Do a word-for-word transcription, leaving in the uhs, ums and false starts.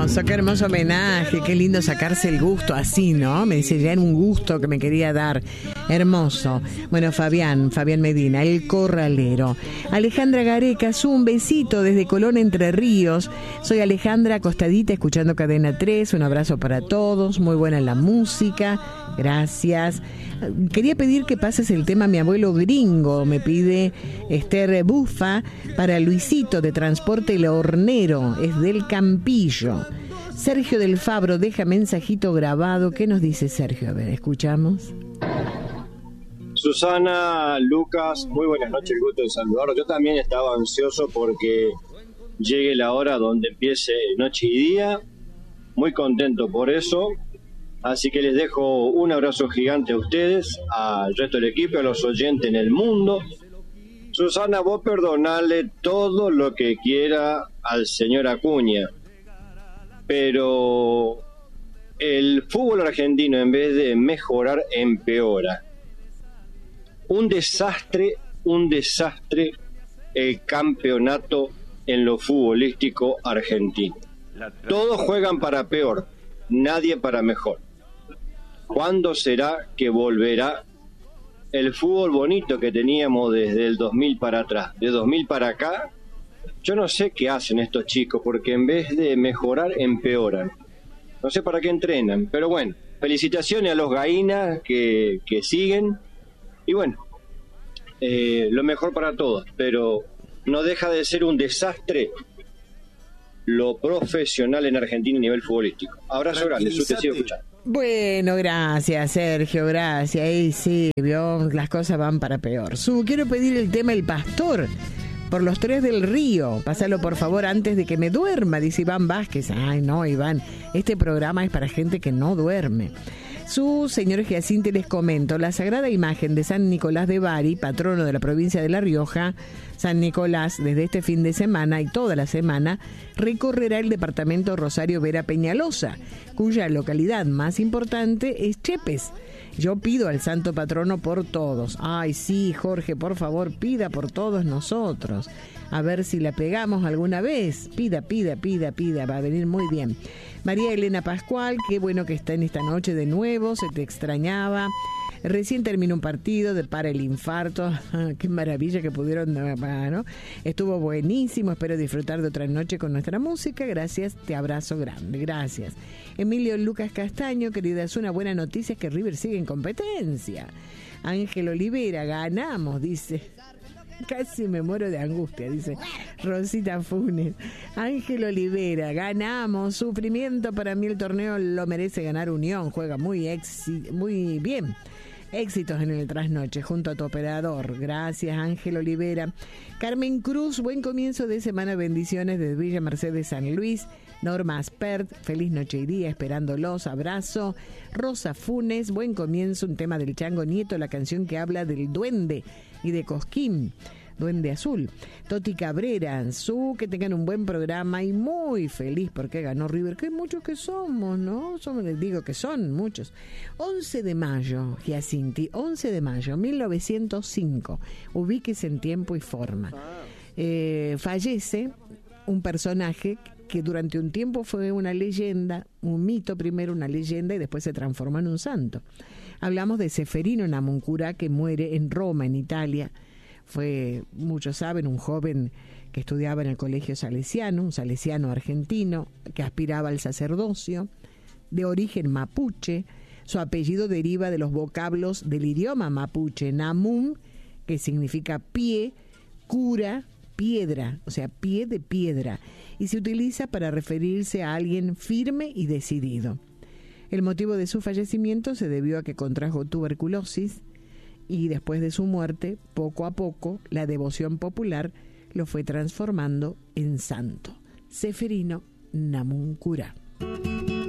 hermoso, qué hermoso homenaje, qué lindo sacarse el gusto así, ¿no? Me dice, ya era un gusto que me quería dar. Hermoso. Bueno, Fabián, Fabián Medina, el corralero. Alejandra Gareca, un besito desde Colón, Entre Ríos. Soy Alejandra, acostadita, escuchando Cadena tres. Un abrazo para todos, muy buena la música. Gracias. Quería pedir que pases el tema Mi abuelo gringo, me pide Esther Bufa, para Luisito de Transporte El Hornero, es del Campillo. Sergio del Fabro deja mensajito grabado. ¿Qué nos dice Sergio? A ver, escuchamos. Susana, Lucas, muy buenas noches, el gusto de saludarlos. Yo también estaba ansioso porque llegue la hora donde empiece noche y día, muy contento por eso. Así que les dejo un abrazo gigante a ustedes, al resto del equipo, a los oyentes en el mundo. Susana, vos perdonale todo lo que quiera al señor Acuña, pero el fútbol argentino, en vez de mejorar, empeora. Un desastre, un desastre el campeonato en lo futbolístico argentino. Todos juegan para peor, nadie para mejor. ¿Cuándo será que volverá el fútbol bonito que teníamos desde el dos mil para atrás? De dos mil para acá, yo no sé qué hacen estos chicos, porque en vez de mejorar, empeoran. No sé para qué entrenan, pero bueno, felicitaciones a los Gaínas que, que siguen. Y bueno, eh, lo mejor para todos, pero no deja de ser un desastre lo profesional en Argentina a nivel futbolístico. Abrazo grande, su te sigo escuchando. Bueno, gracias Sergio, gracias. Y sí, vio, las cosas van para peor. Su, quiero pedir el tema El Pastor, por los tres del Río. Pásalo por favor antes de que me duerma, dice Iván Vázquez. Ay no, Iván, este programa es para gente que no duerme. Su señor Giacinte, les comento, la sagrada imagen de San Nicolás de Bari, patrono de la provincia de La Rioja, San Nicolás, desde este fin de semana y toda la semana, recorrerá el departamento Rosario Vera Peñalosa, cuya localidad más importante es Chepes. Yo pido al santo patrono por todos. Ay, sí, Jorge, por favor, pida por todos nosotros. A ver si la pegamos alguna vez. Pida, pida, pida, pida, va a venir muy bien. María Elena Pascual, qué bueno que está en esta noche de nuevo, se te extrañaba. Recién terminó un partido de para el infarto. Qué maravilla que pudieron, ¿no? Estuvo buenísimo, espero disfrutar de otra noche con nuestra música. Gracias, te abrazo grande, gracias. Emilio Lucas Castaño, querida, es una buena noticia, es que River sigue en competencia. Ángel Olivera, ganamos, dice. Casi me muero de angustia, dice Rosita Funes. Ángel Olivera, ganamos, sufrimiento, para mí el torneo lo merece ganar Unión, juega muy, exi- muy bien. Éxitos en el trasnoche junto a tu operador. Gracias, Ángel Olivera. Carmen Cruz, buen comienzo de semana, bendiciones desde Villa Mercedes, San Luis. Norma Aspert, feliz noche y día, esperándolos, abrazo. Rosa Funes, buen comienzo, un tema del Chango Nieto, la canción que habla del duende y de Cosquín, Duende Azul. Toti Cabrera, su, que tengan un buen programa y muy feliz porque ganó River. Qué muchos que somos, ¿no? Somos, les digo que son muchos. once de mayo, Giacinti, once de mayo, mil novecientos cinco. Ubíquese en tiempo y forma. Eh, fallece un personaje que durante un tiempo fue una leyenda, un mito primero, una leyenda, y después se transformó en un santo. Hablamos de Seferino Namuncurá, que muere en Roma, en Italia. Fue, muchos saben, un joven que estudiaba en el colegio salesiano, un salesiano argentino que aspiraba al sacerdocio, de origen mapuche. Su apellido deriva de los vocablos del idioma mapuche, namun, que significa pie, cura, piedra, o sea, pie de piedra, y se utiliza para referirse a alguien firme y decidido. El motivo de su fallecimiento se debió a que contrajo tuberculosis, y después de su muerte, poco a poco, la devoción popular lo fue transformando en santo. Seferino Namuncurá.